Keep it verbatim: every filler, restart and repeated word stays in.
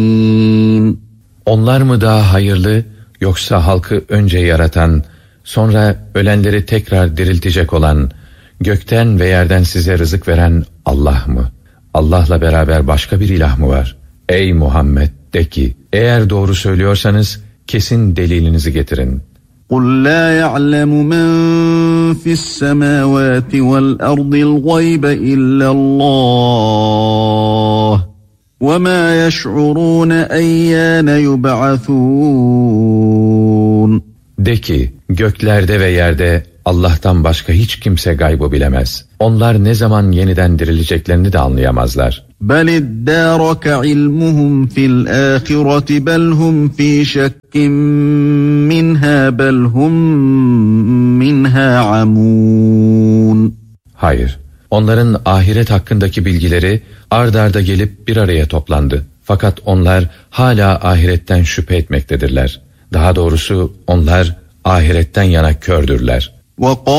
Onlar mı daha hayırlı, yoksa halkı önce yaratan, sonra ölenleri tekrar diriltecek olan, gökten ve yerden size rızık veren Allah mı? Allah'la beraber başka bir ilah mı var? Ey Muhammed, de ki, eğer doğru söylüyorsanız kesin delilinizi getirin. قُلْ لَا يَعْلَمُ مَنْ فِي السَّمَاوَاتِ وَالْأَرْضِ الْغَيْبَ إِلَّا اللّٰهُ وَمَا يَشْعُرُونَ أَيَّانَ يُبْعَثُونَ. De ki, göklerde ve yerde Allah'tan başka hiç kimse gaybı bilemez. Onlar ne zaman yeniden dirileceklerini de anlayamazlar. بَلِ ادَّارَكَ عِلْمُهُمْ فِي الْآخِرَةِ بَلْ هُمْ فِي شَكٍّ مِّنْهَا بَلْ هُمْ مِنْهَا عَمُونَ. Hayır, onların ahiret hakkındaki bilgileri ard arda gelip bir araya toplandı. Fakat onlar hala ahiretten şüphe etmektedirler. Daha doğrusu onlar ahiretten yana kördürler.